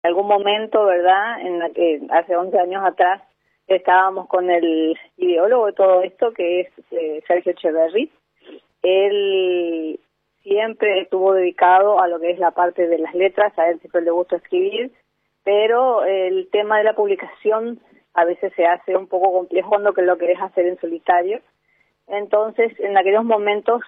algún momento, ¿verdad?, en la que hace 11 años atrás estábamos con el ideólogo de todo esto, que es Sergio Echeverri. Él siempre estuvo dedicado a lo que es la parte de las letras, a él siempre le gusta escribir, pero el tema de la publicación a veces se hace un poco complejo cuando lo querés hacer en solitario. Entonces, en aquellos momentos,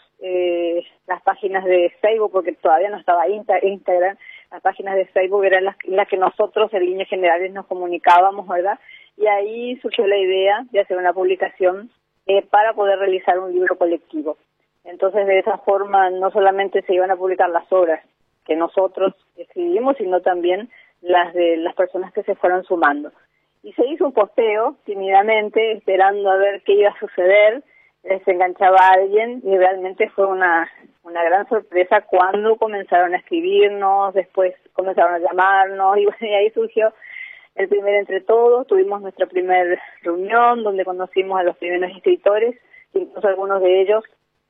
las páginas de Facebook, porque todavía no estaba Instagram, las páginas de Facebook eran las que nosotros en líneas generales nos comunicábamos, ¿verdad? Y ahí surgió la idea de hacer una publicación para poder realizar un libro colectivo. Entonces, de esa forma, no solamente se iban a publicar las obras que nosotros escribimos, sino también las de las personas que se fueron sumando. Y se hizo un posteo, tímidamente, esperando a ver qué iba a suceder. Se enganchaba a alguien y realmente fue una gran sorpresa cuando comenzaron a escribirnos, después comenzaron a llamarnos y, bueno, y ahí surgió el primer Entre Todos. Tuvimos nuestra primera reunión donde conocimos a los primeros escritores, incluso algunos de ellos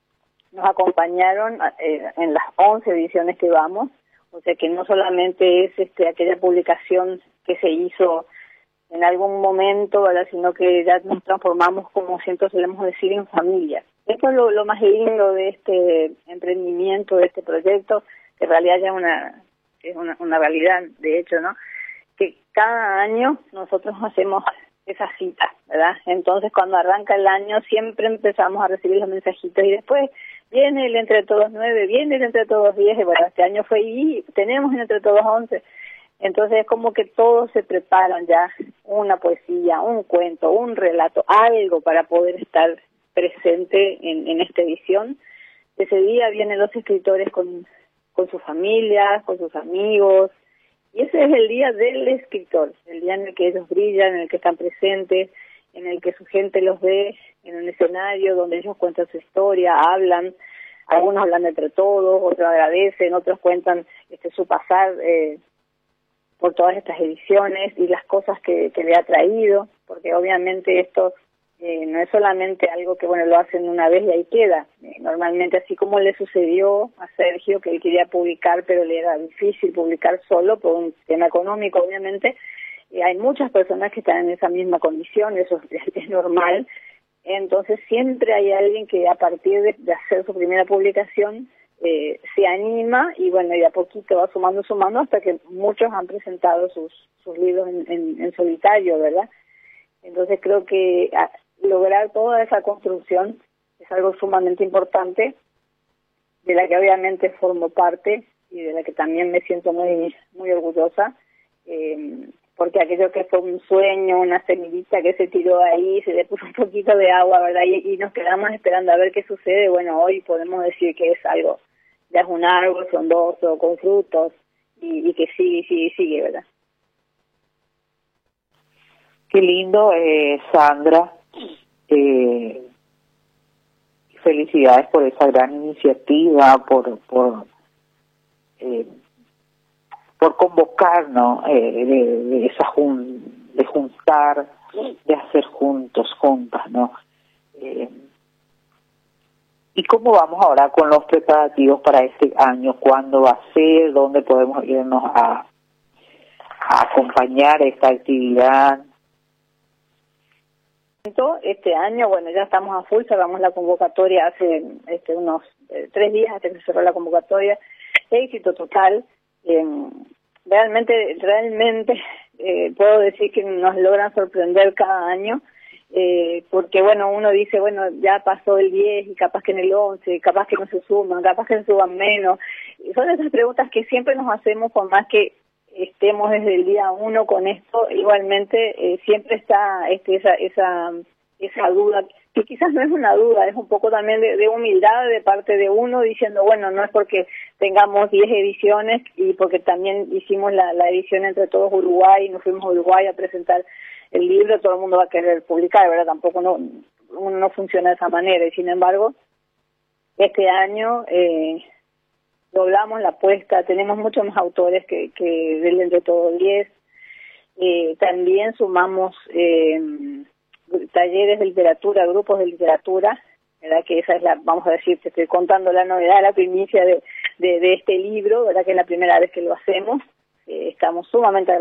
nos acompañaron en las 11 ediciones que vamos, o sea que no solamente es aquella publicación que se hizo en algún momento, ¿verdad?, sino que ya nos transformamos, como siempre solemos decir, en familia. Esto es lo más lindo de este emprendimiento, de este proyecto, que en realidad ya es una realidad, de hecho, ¿no?, que cada año nosotros hacemos esa cita, ¿verdad? Entonces, cuando arranca el año, siempre empezamos a recibir los mensajitos y después viene el Entre Todos 9, viene el Entre Todos 10, y bueno, este año fue y tenemos el Entre Todos 11. Entonces es como que todos se preparan ya, una poesía, un cuento, un relato, algo para poder estar presente en esta edición. Ese día vienen los escritores con sus familias, con sus amigos, y ese es el día del escritor, el día en el que ellos brillan, en el que están presentes, en el que su gente los ve en un escenario donde ellos cuentan su historia, hablan, algunos hablan entre todos, otros agradecen, otros cuentan su pasar por todas estas ediciones y las cosas que le ha traído, porque obviamente esto no es solamente algo que, bueno, lo hacen una vez y ahí queda. Normalmente, así como le sucedió a Sergio, que él quería publicar, pero le era difícil publicar solo por un tema económico, obviamente, y hay muchas personas que están en esa misma condición, eso es normal. Entonces, siempre hay alguien que a partir de hacer su primera publicación se anima y, bueno, y a poquito va sumando hasta que muchos han presentado sus libros en solitario, ¿verdad? Entonces, creo que lograr toda esa construcción es algo sumamente importante, de la que obviamente formo parte y de la que también me siento muy orgullosa, porque aquello que fue un sueño, una semillita que se tiró ahí, se le puso un poquito de agua, ¿verdad? Y nos quedamos esperando a ver qué sucede. Bueno, hoy podemos decir que es algo, ya es un árbol frondoso, con frutos, y que sigue, ¿verdad? Qué lindo, Sandra. Felicidades por esa gran iniciativa, por convocar, ¿no? De juntar, de hacer juntas, ¿no? ¿Y cómo vamos ahora con los preparativos para este año? ¿Cuándo va a ser? ¿Dónde podemos irnos a acompañar esta actividad? Este año, bueno, ya estamos a full, cerramos la convocatoria hace unos 3 días hasta que se cerró la convocatoria, éxito total. Realmente puedo decir que nos logran sorprender cada año, porque, bueno, uno dice, bueno, ya pasó el 10 y capaz que en el 11, capaz que no se suman, capaz que se suban menos. Y son esas preguntas que siempre nos hacemos, por más que estemos desde el día 1 con esto, igualmente siempre está esa duda, que quizás no es una duda, es un poco también de humildad de parte de uno, diciendo, bueno, no es porque tengamos 10 ediciones y porque también hicimos la edición Entre Todos Uruguay y nos fuimos a Uruguay a presentar el libro, todo el mundo va a querer publicar, ¿verdad? Tampoco uno no funciona de esa manera, y sin embargo, este año doblamos la apuesta, tenemos muchos más autores que del Entre Todos 10, también sumamos talleres de literatura, grupos de literatura, ¿verdad? Que esa es vamos a decir, te estoy contando la novedad, la primicia de este libro, ¿verdad? Que es la primera vez que lo hacemos. estamos sumamente